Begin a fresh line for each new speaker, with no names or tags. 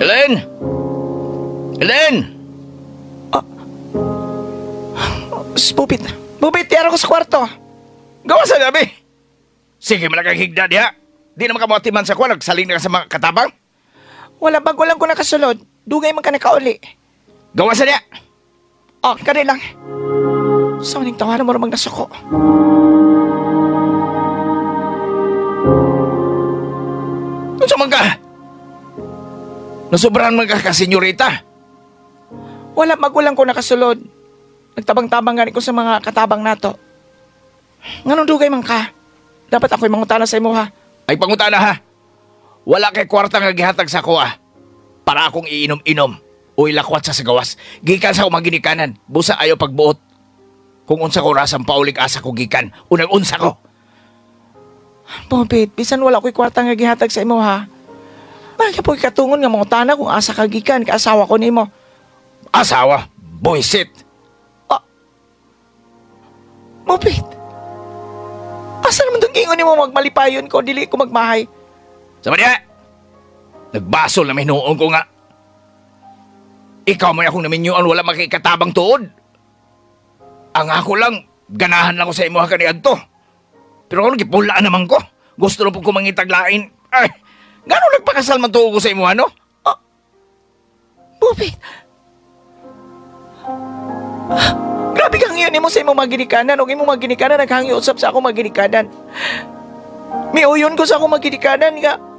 Ellen! Ellen!
Bubit. Bubit, tiyara ko sa kwarto.
Gawa sa gabi! Sige, malakagigda diha. Di naman ka mo atiman sa kuha, nagsaling na ka sa mga katabang.
Wala bago lang ko nakasulod. Dugay man ka nakauli.
Gawa sa diha!
Oh, kani lang. Sa maning tawanan mo namang nasuko.
Ano man ka? Nasubrahan man ka senyorita.
Wala magulang ko nakasulod. Nagtabang-tabang gani ko sa mga katabang nato. Nganong dugay man ka? Dapat ako'y mangutana sa imo ha.
Ay pangutana ha. Wala kay kwarta nga gihatag sa kuha. Para akong iinom-inom. O ilakwat sa gawas. Gikan sa akong ginikanan. Busa ayaw pagbuot. Kung unsa ko rasang paulik asa ko gikan. Unang unsa ko.
Bobit, bisan wala ko'y kwarta nga gihatag sa imo ha. Bakit po'y katungon nga mangutana kung asa kagikan ka asawa ko nimo.
Asawa. Boysit.
Bobit. Asa naman itong ingon mo magmalipayon ko, dili ko magmahay.
Sama niya. Nagbasol na minuon ko nga. Ikaw may akong naminyuan wala makikatabang tuod. Ang ako lang, ganahan lang ko sa imo kaniad to. Pero kung gipulaan naman ko, gusto lang po ko mangitaglain. Ay, gano'n nagpakasal man tuo ko sa imo, ano?
Bobit. Grabe kang iyon mo sa imong maginikanan. O imong maginikanan, naghangyo usap sa akong maginikanan. May uyon ko sa akong maginikanan nga.